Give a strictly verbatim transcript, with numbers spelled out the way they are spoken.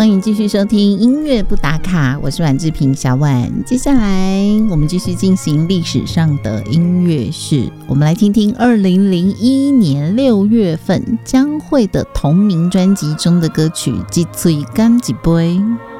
欢迎继续收听音乐不打卡，我是阮志平小婉。接下来我们继续进行历史上的音乐史，我们来听听二零零一年六月份江蕙的同名专辑中的歌曲《一嘴干一杯》。